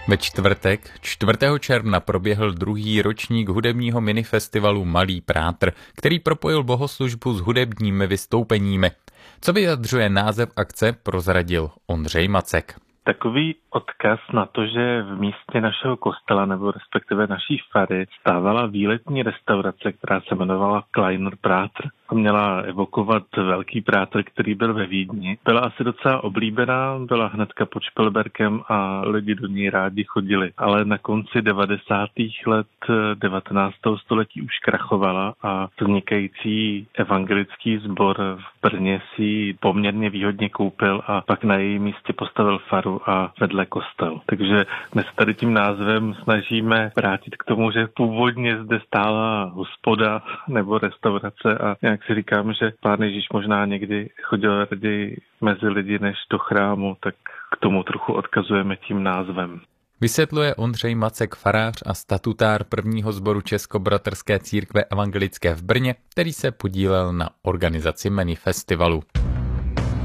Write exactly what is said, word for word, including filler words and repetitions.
Ve čtvrtek, čtvrtého června, proběhl druhý ročník hudebního minifestivalu Malý Prátr, který propojil bohoslužbu s hudebními vystoupeními. Co vyjadřuje název akce, prozradil Ondřej Macek. Takový odkaz na to, že v místě našeho kostela nebo respektive naší fary stávala výletní restaurace, která se jmenovala Kleiner Prátr a měla evokovat velký prátr, který byl ve Vídni. Byla asi docela oblíbená, byla hnedka pod Špilberkem a lidi do ní rádi chodili. Ale na konci devadesátých let devatenáctého století už krachovala a vznikající evangelický sbor v Brně si poměrně výhodně koupil a pak na jejím místě postavil faru a vedle kostel. Takže my se tady tím názvem snažíme vrátit k tomu, že původně zde stála hospoda nebo restaurace a nějak si říkám, že Pán Ježíš možná někdy chodil raději mezi lidi než do chrámu, tak k tomu trochu odkazujeme tím názvem. Vysvětluje Ondřej Macek, farář a statutár prvního sboru Českobratrské církve evangelické v Brně, který se podílel na organizaci minifestivalu.